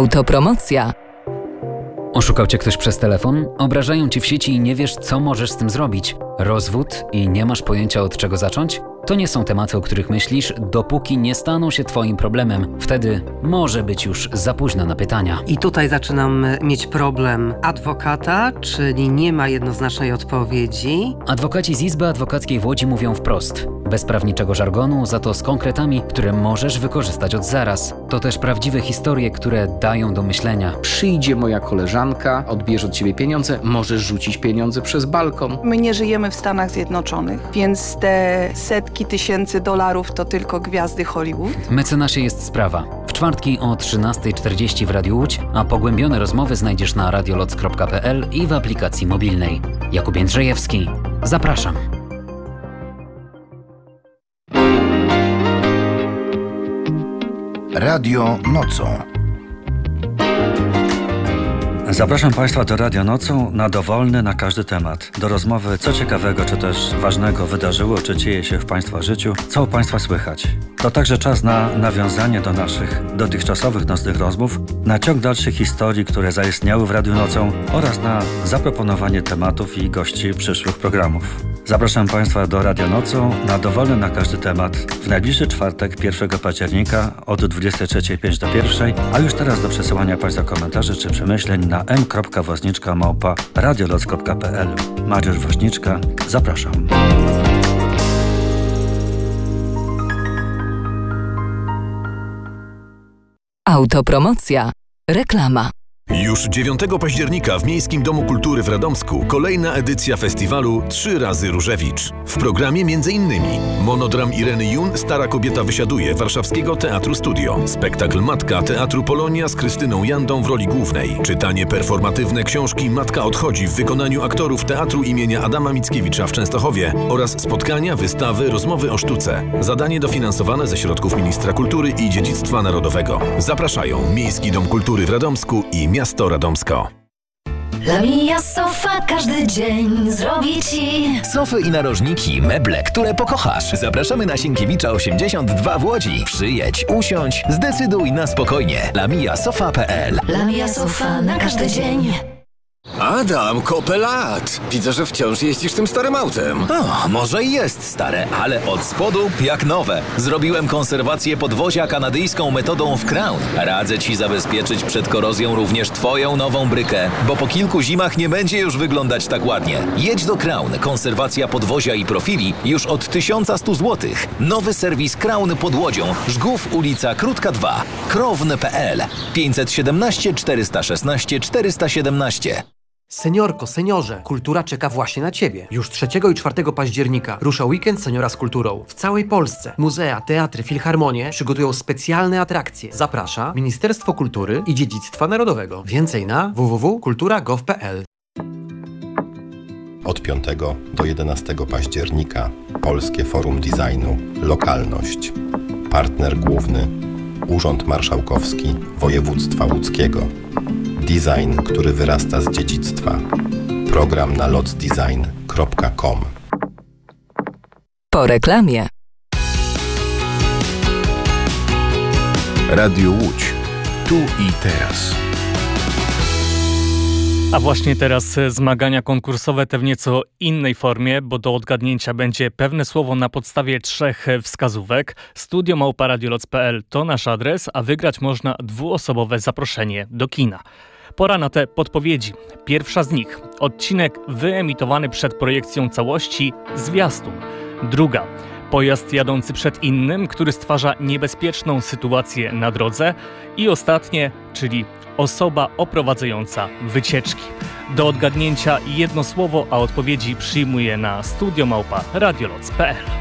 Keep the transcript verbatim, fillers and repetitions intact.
Autopromocja. Oszukał cię ktoś przez telefon? Obrażają ci w sieci i nie wiesz, co możesz z tym zrobić? Rozwód i nie masz pojęcia, od czego zacząć? To nie są tematy, o których myślisz, dopóki nie staną się twoim problemem. Wtedy może być już za późno na pytania. I tutaj zaczynam mieć problem adwokata, czyli nie ma jednoznacznej odpowiedzi. Adwokaci z Izby Adwokackiej w Łodzi mówią wprost. Bez prawniczego żargonu, za to z konkretami, które możesz wykorzystać od zaraz. To też prawdziwe historie, które dają do myślenia. Przyjdzie moja koleżanka, odbierze od ciebie pieniądze, możesz rzucić pieniądze przez balkon. My nie żyjemy w Stanach Zjednoczonych, więc te setki tysięcy dolarów to tylko gwiazdy Hollywood. Mecenasie jest sprawa. W czwartki o trzynasta czterdzieści w Radiu Łódź, a pogłębione rozmowy znajdziesz na radioloc kropka p l i w aplikacji mobilnej. Jakub Jędrzejewski. Zapraszam. Radio Nocą. Zapraszam Państwa do Radio Nocą na dowolny, na każdy temat. Do rozmowy, co ciekawego, czy też ważnego wydarzyło, czy dzieje się w Państwa życiu, co u Państwa słychać. To także czas na nawiązanie do naszych dotychczasowych nocnych rozmów, na ciąg dalszych historii, które zaistniały w Radiu Nocą oraz na zaproponowanie tematów i gości przyszłych programów. Zapraszam Państwa do Radio Nocą na dowolny, na każdy temat w najbliższy czwartek, pierwszego października od dwudziestej trzeciej pięć do pierwszej, a już teraz do przesyłania Państwa komentarzy czy przemyśleń na m kropka woźniczka małpa radioloc kropka p l. Mariusz Woźniczka, zapraszam. Autopromocja. Reklama. Już dziewiątego października w Miejskim Domu Kultury w Radomsku kolejna edycja festiwalu Trzy razy Różewicz. W programie m.in. monodram Ireny Jun Stara kobieta wysiaduje Warszawskiego Teatru Studio, spektakl Matka Teatru Polonia z Krystyną Jandą w roli głównej, czytanie performatywne książki Matka odchodzi w wykonaniu aktorów Teatru imienia Adama Mickiewicza w Częstochowie oraz spotkania, wystawy, rozmowy o sztuce. Zadanie dofinansowane ze środków Ministra Kultury i Dziedzictwa Narodowego. Zapraszają Miejski Dom Kultury w Radomsku i Miasto Radomsko. Lamia Sofa każdy dzień zrobi ci sofy i narożniki, meble, które pokochasz. Zapraszamy na Sienkiewicza osiemdziesiąt dwa w Łodzi. Przyjedź, usiądź, zdecyduj na spokojnie. lamia sofa kropka p l. Lamia Sofa na każdy dzień. Adam, kopę lat! Widzę, że wciąż jeździsz tym starym autem. O, może i jest stare, ale od spodu jak nowe. Zrobiłem konserwację podwozia kanadyjską metodą w Crown. Radzę Ci zabezpieczyć przed korozją również Twoją nową brykę, bo po kilku zimach nie będzie już wyglądać tak ładnie. Jedź do Crown. Konserwacja podwozia i profili już od tysiąc sto złotych. Nowy serwis Crown pod Łodzią. Żgów, ulica Krótka dwa. krowny kropka p l. pięćset siedemnaście czterysta szesnaście czterysta siedemnaście. Seniorko, seniorze, kultura czeka właśnie na Ciebie. Już trzeciego i czwartego października rusza weekend seniora z kulturą. W całej Polsce muzea, teatry, filharmonie przygotują specjalne atrakcje. Zaprasza Ministerstwo Kultury i Dziedzictwa Narodowego. Więcej na w w w kropka kultura kropka gov kropka p l. Od piątego do jedenastego października Polskie Forum Designu Lokalność. Partner główny Urząd Marszałkowski Województwa Łódzkiego. Design, który wyrasta z dziedzictwa. Program na loc design kropka com. Po reklamie. Radio Łódź. Tu i teraz. A właśnie teraz zmagania konkursowe te w nieco innej formie, bo do odgadnięcia będzie pewne słowo na podstawie trzech wskazówek. studio małpa radioloc kropka p l to nasz adres, a wygrać można dwuosobowe zaproszenie do kina. Pora na te podpowiedzi. Pierwsza z nich. Odcinek wyemitowany przed projekcją całości, zwiastun. Druga. Pojazd jadący przed innym, który stwarza niebezpieczną sytuację na drodze. I ostatnie, czyli osoba oprowadzająca wycieczki. Do odgadnięcia jedno słowo, a odpowiedzi przyjmuję na studio małpa radioloc kropka p l.